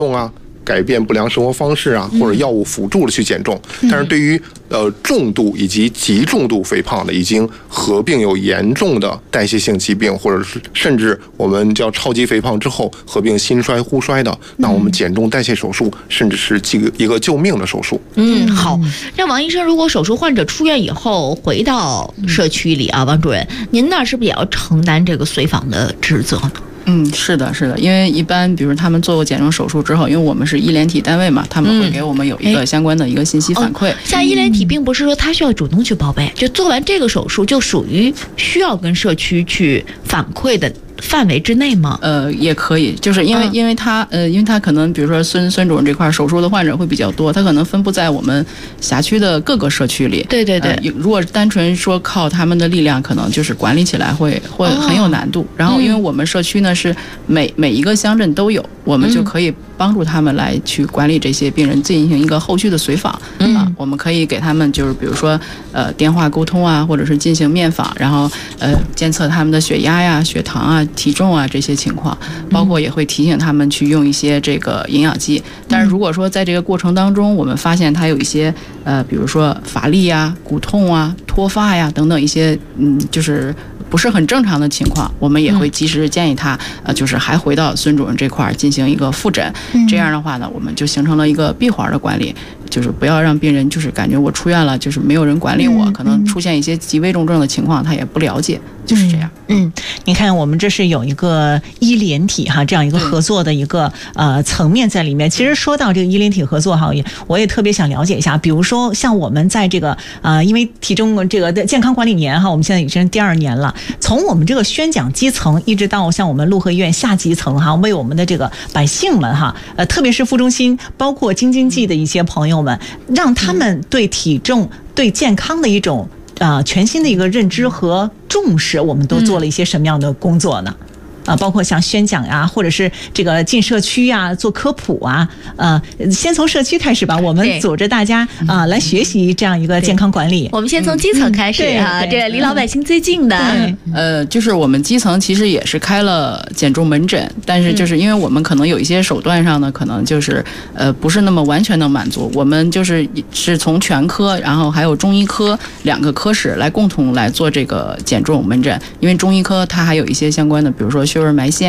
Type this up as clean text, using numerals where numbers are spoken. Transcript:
改变不良生活方式或者药物辅助的去减重。但是对于重度以及极重度肥胖的，已经合并有严重的代谢性疾病，或者是甚至我们叫超级肥胖之后合并心衰、呼衰的，那我们减重代谢手术甚至是一个救命的手术。 好，那王医生，如果手术患者出院以后回到社区里王主任，您那是不是也要承担这个随访的职责呢？ 是的，因为一般比如他们做过减重手术之后，因为我们是医联体单位嘛，他们会给我们有一个相关的一个信息反馈。 像医联体并不是说他需要主动去报备，就做完这个手术就属于需要跟社区去反馈的范围之内吗？ 也可以，就是因为他可能比如说孙主任这块手术的患者会比较多，他可能分布在我们辖区的各个社区里。对，如果单纯说靠他们的力量，可能就是管理起来会很有难度。然后因为我们社区呢是每一个乡镇都有，我们就可以帮助他们来去管理这些病人，进行一个后续的随访。我们可以给他们就是比如说电话沟通或者是进行面访，然后监测他们的血压血糖体重这些情况，包括也会提醒他们去用一些这个营养剂。但是如果说在这个过程当中，我们发现他有一些比如说乏力骨痛脱发等等一些就是不是很正常的情况，我们也会及时建议他就是还回到孙主任这块进行一个复诊。这样的话呢，我们就形成了一个闭环的管理，就是不要让病人就是感觉我出院了就是没有人管理我，可能出现一些极危重症的情况他也不了解，就是这样。 你看我们这是有一个医联体这样一个合作的一个层面在里面。其实说到这个医联体合作我也特别想了解一下，比如说像我们在这个因为体重这个健康管理年我们现在已经第2年了，从我们这个宣讲基层一直到像我们潞河医院下基层为我们的这个百姓们特别是副中心包括京津冀的一些朋友们，让他们对体重对健康的一种全新的一个认知和重视，我们都做了一些什么样的工作呢？包括像宣讲或者是这个进社区做科普先从社区开始吧，我们组织大家来学习这样一个健康管理。 我们先从基层开始这离老百姓最近的。 就是我们基层其实也是开了减重门诊，但是就是因为我们可能有一些手段上呢，可能就是不是那么完全能满足，我们是从全科然后还有中医科2个科室来共同来做这个减重门诊。因为中医科它还有一些相关的，比如说血管埋线